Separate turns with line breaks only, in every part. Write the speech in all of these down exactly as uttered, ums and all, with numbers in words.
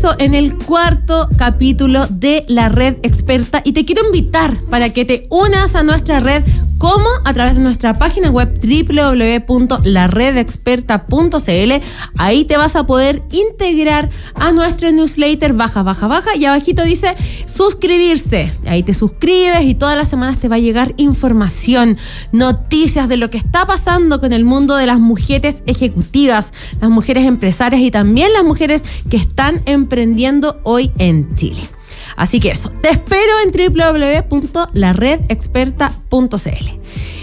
eso en el cuarto capítulo de La Red Experta y te quiero invitar para que te unas a nuestra red. ¿Cómo? A través de nuestra página web doble u doble u doble u punto la red experta punto c l. Ahí te vas a poder integrar a nuestro newsletter. Baja, baja, baja y abajito dice suscribirse. Ahí te suscribes y todas las semanas te va a llegar información, noticias de lo que está pasando con el mundo de las mujeres ejecutivas, las mujeres empresarias y también las mujeres que están emprendiendo hoy en Chile. Así que eso, te espero en doble u doble u doble u punto la red experta punto c l.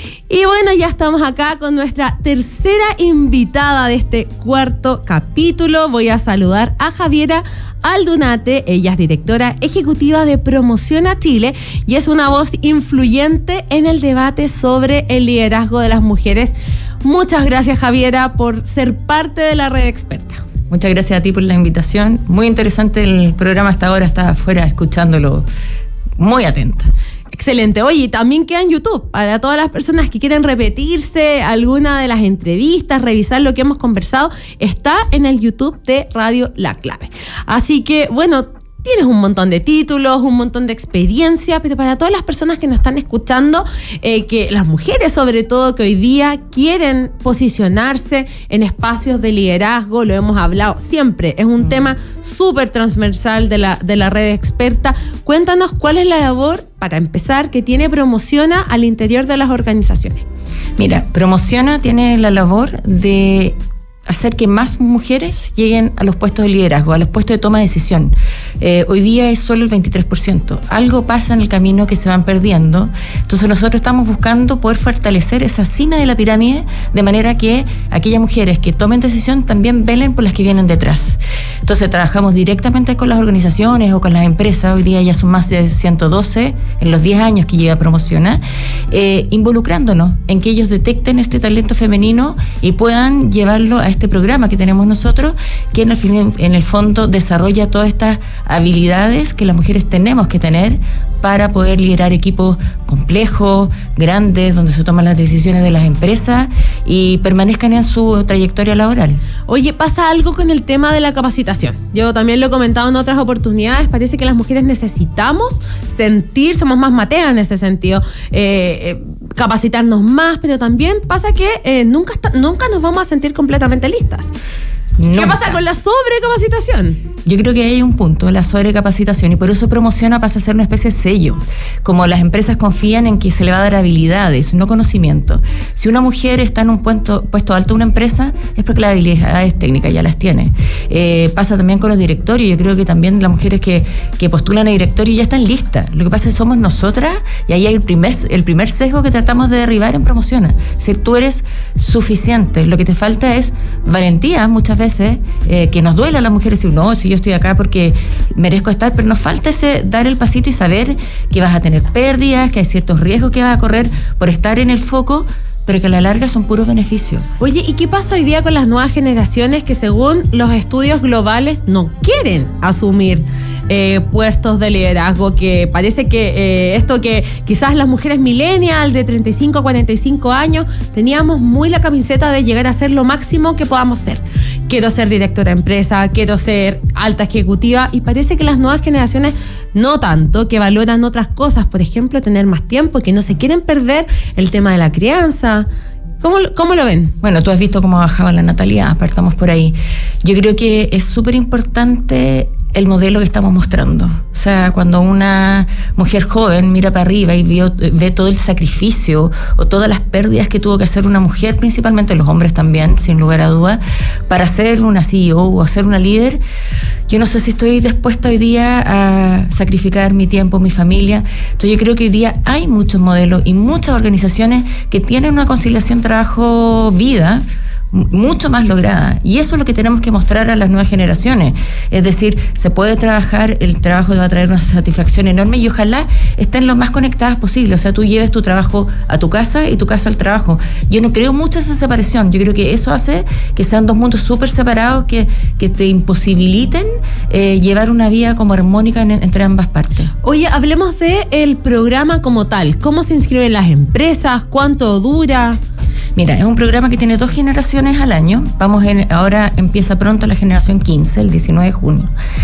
Y bueno, ya estamos acá con nuestra tercera invitada de este cuarto capítulo. Voy a saludar a Javiera Aldunate. Ella es directora ejecutiva de Promociona Chile y es una voz influyente en el debate sobre el liderazgo de las mujeres. Muchas gracias, Javiera, por ser parte de la Red Experta.
Muchas gracias a ti por la invitación. Muy interesante el programa hasta ahora, estaba afuera escuchándolo, muy atenta.
Excelente. Oye, también queda en YouTube para todas las personas que quieren repetirse alguna de las entrevistas, revisar lo que hemos conversado, está en el YouTube de Radio La Clave. Así que, bueno, tienes un montón de títulos, un montón de experiencia, pero para todas las personas que nos están escuchando, eh, que las mujeres sobre todo que hoy día quieren posicionarse en espacios de liderazgo, lo hemos hablado siempre, es un tema súper transversal de la, de la Red Experta. Cuéntanos cuál es la labor, para empezar, que tiene Promociona al interior de las organizaciones.
Mira, Promociona tiene la labor de hacer que más mujeres lleguen a los puestos de liderazgo, a los puestos de toma de decisión. Eh, hoy día es solo el veintitrés por ciento. Algo pasa en el camino que se van perdiendo. Entonces nosotros estamos buscando poder fortalecer esa cima de la pirámide de manera que aquellas mujeres que tomen decisión también velen por las que vienen detrás. Entonces trabajamos directamente con las organizaciones o con las empresas. Hoy día ya son más de ciento doce en los diez años que lleva Promociona, eh, involucrándonos en que ellos detecten este talento femenino y puedan llevarlo a este programa que tenemos nosotros, que en el, fin, en el fondo desarrolla todas estas habilidades que las mujeres tenemos que tener para poder liderar equipos complejos, grandes, donde se toman las decisiones de las empresas y permanezcan en su trayectoria laboral.
Oye, pasa algo con el tema de la capacitación. Yo también lo he comentado en otras oportunidades, parece que las mujeres necesitamos sentir, somos más mateas en ese sentido, eh, eh, capacitarnos más, pero también pasa que eh, nunca, está, nunca nos vamos a sentir completamente listas. Nunca. ¿Qué pasa con la sobrecapacitación?
Yo creo que hay un punto, la sobrecapacitación, y por eso Promociona pasa a ser una especie de sello. Como las empresas confían en que se le va a dar habilidades, no conocimiento. Si una mujer está en un puesto, puesto alto de una empresa, es porque las habilidades técnicas ya las tiene. Eh, pasa también con los directorios. Yo creo que también las mujeres que, que postulan a directorio ya están listas. Lo que pasa es que somos nosotras, y ahí hay el primer, el primer sesgo que tratamos de derribar en Promociona. Es decir, tú eres suficiente. Lo que te falta es valentía, muchas veces, eh, que nos duele a las mujeres decir, no, si yo estoy acá porque merezco estar, pero nos falta ese dar el pasito y saber que vas a tener pérdidas, que hay ciertos riesgos que vas a correr por estar en el foco, pero que a la larga son puros beneficios.
Oye, ¿y qué pasa hoy día con las nuevas generaciones que según los estudios globales no quieren asumir eh, puestos de liderazgo? Que parece que eh, esto que quizás las mujeres millennials de treinta y cinco a cuarenta y cinco años teníamos muy la camiseta de llegar a ser lo máximo que podamos ser. Quiero ser directora de empresa, quiero ser alta ejecutiva, y parece que las nuevas generaciones no tanto, que valoran otras cosas, por ejemplo, tener más tiempo, que no se quieren perder el tema de la crianza. ¿Cómo, cómo lo ven?
Bueno, tú has visto cómo ha bajado la natalidad, partamos por ahí. Yo creo que es súper importante el modelo que estamos mostrando. O sea, cuando una mujer joven mira para arriba y vio, ve todo el sacrificio o todas las pérdidas que tuvo que hacer una mujer, principalmente los hombres también, sin lugar a dudas, para ser una C E O o ser una líder, yo no sé si estoy dispuesta hoy día a sacrificar mi tiempo, mi familia. Entonces yo creo que hoy día hay muchos modelos y muchas organizaciones que tienen una conciliación trabajo-vida mucho más lograda, y eso es lo que tenemos que mostrar a las nuevas generaciones. Es decir, se puede trabajar, el trabajo va a traer una satisfacción enorme y ojalá estén lo más conectadas posible. O sea, tú lleves tu trabajo a tu casa y tu casa al trabajo. Yo no creo mucho en esa separación. Yo creo que eso hace que sean dos mundos súper separados que, que te imposibiliten eh, llevar una vida como armónica en, entre ambas partes.
Oye, hablemos del programa como tal. ¿Cómo se inscriben las empresas? ¿Cuánto dura?
Mira, es un programa que tiene dos generaciones al año. Vamos en, ahora empieza pronto la generación quince, el diecinueve de junio.